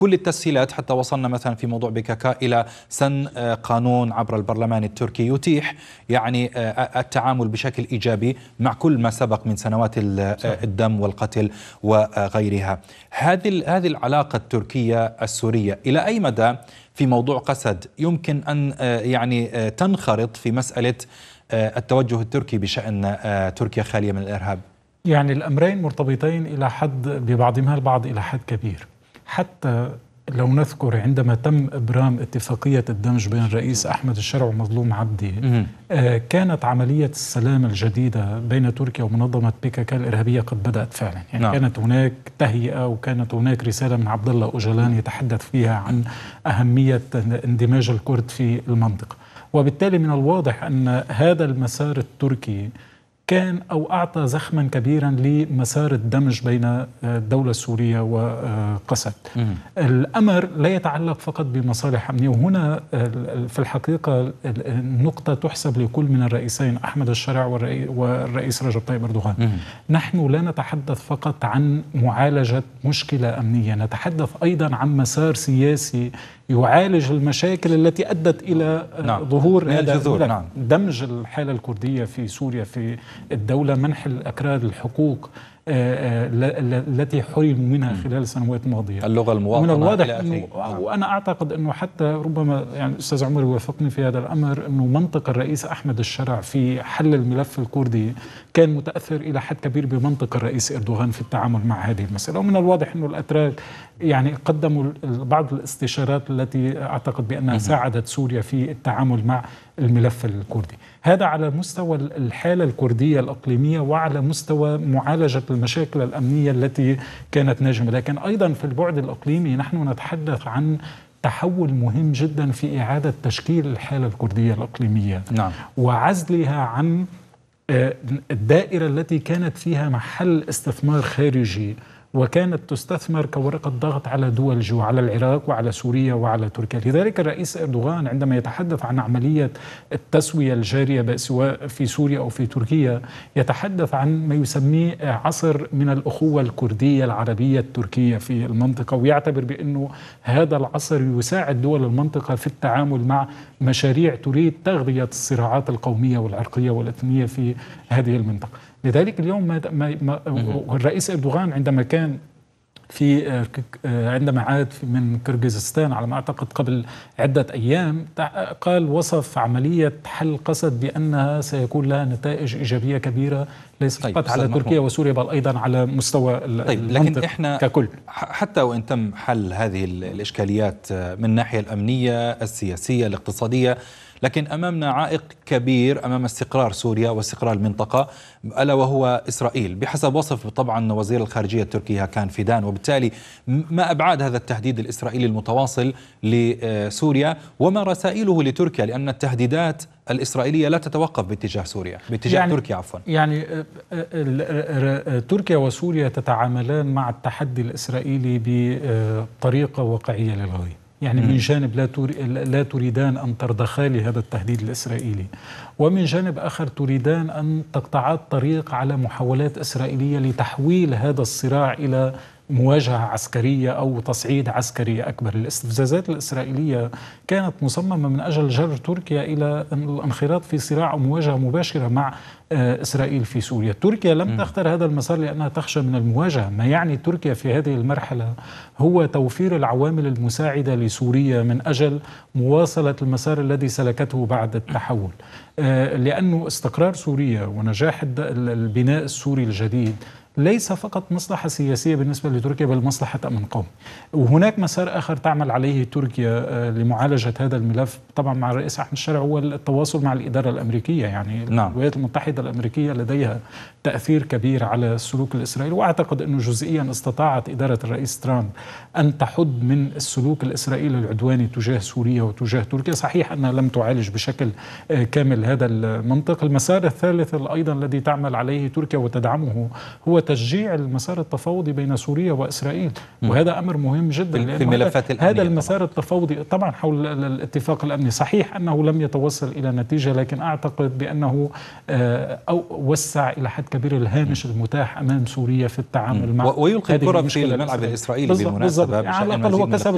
كل التسهيلات حتى وصلنا مثلا في موضوع بكاكا إلى سن قانون عبر البرلمان التركي يتيح يعني التعامل بشكل إيجابي مع كل ما سبق من سنوات الدم والقتل وغيرها. هذه العلاقة التركية السورية إلى أي مدى في موضوع قسد يمكن أن يعني تنخرط في مسألة التوجه التركي بشأن تركيا خالية من الإرهاب؟ يعني الأمرين مرتبطين إلى حد ببعضهما البعض إلى حد كبير. حتى لو نذكر عندما تم إبرام اتفاقية الدمج بين الرئيس أحمد الشرع ومظلوم عبدي، كانت عملية السلام الجديدة بين تركيا ومنظمة بيكاكا الإرهابية قد بدأت فعلا. يعني كانت هناك تهيئة وكانت هناك رسالة من عبد الله أوجلان يتحدث فيها عن أهمية اندماج الكرد في المنطقة، وبالتالي من الواضح أن هذا المسار التركي كان أو أعطى زخما كبيرا لمسار الدمج بين الدولة السورية وقسد. الأمر لا يتعلق فقط بمصالح أمنية، وهنا في الحقيقة النقطة تحسب لكل من الرئيسين أحمد الشرع والرئيس رجب طيب أردوغان. نحن لا نتحدث فقط عن معالجة مشكلة أمنية، نتحدث أيضا عن مسار سياسي يعالج المشاكل التي أدت إلى ظهور هذا دمج الحالة الكردية في سوريا في الدولة، منح الأكراد الحقوق التي حرموا منها خلال السنوات الماضية، اللغة المواطنة من الواضح وأنا أعتقد أنه حتى ربما يعني الأستاذ عمر يوافقني في هذا الأمر، أنه منطق الرئيس أحمد الشرع في حل الملف الكردي كان متأثر إلى حد كبير بمنطق الرئيس إردوغان في التعامل مع هذه المسألة. ومن الواضح أنه الأتراك يعني قدموا بعض الاستشارات التي أعتقد بأنها ساعدت سوريا في التعامل مع الملف الكردي. هذا على مستوى الحالة الكردية الإقليمية وعلى مستوى معالجة المشاكل الأمنية التي كانت ناجمة، لكن أيضا في البعد الإقليمي نحن نتحدث عن تحول مهم جدا في إعادة تشكيل الحالة الكردية الإقليمية وعزلها عن الدائرة التي كانت فيها محل استثمار خارجي وكانت تستثمر كورقة ضغط على دول جو، على العراق وعلى سوريا وعلى تركيا. لذلك الرئيس أردوغان عندما يتحدث عن عملية التسوية الجارية سواء في سوريا أو في تركيا يتحدث عن ما يسميه عصر من الأخوة الكردية العربية التركية في المنطقة، ويعتبر بأنه هذا العصر يساعد دول المنطقة في التعامل مع مشاريع تريد تغذية الصراعات القومية والعرقية والإثنية في هذه المنطقة. لذلك اليوم الرئيس أردوغان عندما كان عندما عاد من كرغيزستان على ما أعتقد قبل عدة أيام، قال وصف عملية حل قسد بأنها سيكون لها نتائج إيجابية كبيرة ليس فقط على تركيا وسوريا بل أيضا على مستوى لكن إحنا ككل. حتى وإن تم حل هذه الإشكاليات من الناحية الأمنية السياسية الاقتصادية، لكن أمامنا عائق كبير أمام استقرار سوريا واستقرار المنطقة، ألا وهو إسرائيل بحسب وصف طبعا وزير الخارجية التركي هاكان فيدان. وبالتالي ما أبعاد هذا التهديد الإسرائيلي المتواصل لسوريا وما رسائله لتركيا، لأن التهديدات الإسرائيلية لا تتوقف باتجاه سوريا باتجاه تركيا عفوا. يعني تركيا وسوريا تتعاملان مع التحدي الإسرائيلي بطريقة واقعية للغاية. يعني من جانب لا تريدان أن ترضخا لهذا التهديد الإسرائيلي، ومن جانب آخر تريدان أن تقطعا الطريق على محاولات إسرائيلية لتحويل هذا الصراع إلى مواجهة عسكرية أو تصعيد عسكري أكبر. الاستفزازات الإسرائيلية كانت مصممة من أجل جر تركيا إلى الانخراط في صراع أو مواجهة مباشرة مع إسرائيل في سوريا. تركيا لم تختر هذا المسار لأنها تخشى من المواجهة. ما يعني تركيا في هذه المرحلة هو توفير العوامل المساعدة لسوريا من أجل مواصلة المسار الذي سلكته بعد التحول، لأنه استقرار سوريا ونجاح البناء السوري الجديد ليس فقط مصلحة سياسية بالنسبة لتركيا بل مصلحة أمن قومي. وهناك مسار آخر تعمل عليه تركيا لمعالجة هذا الملف طبعا مع الرئيس أحمد الشرع هو التواصل مع الإدارة الأمريكية. يعني الولايات المتحدة الأمريكية لديها تأثير كبير على السلوك الإسرائيلي، وأعتقد أنه جزئيا استطاعت إدارة الرئيس ترامب أن تحد من السلوك الإسرائيلي العدواني تجاه سوريا وتجاه تركيا. صحيح أنها لم تعالج بشكل كامل هذا المنطق. المسار الثالث أيضا الذي تعمل عليه تركيا وتدعمه هو تشجيع المسار التفاوضي بين سوريا وإسرائيل، وهذا أمر مهم جدا في الملفات الأمنية. هذا المسار التفاوضي طبعا حول الاتفاق الأمني صحيح أنه لم يتوصل إلى نتيجة، لكن أعتقد بأنه وسع إلى حد كبير الهامش المتاح أمام سوريا في التعامل مع ويلقي الكرة في الملعب الإسرائيلي بالمناسبة. على الأقل هو كسب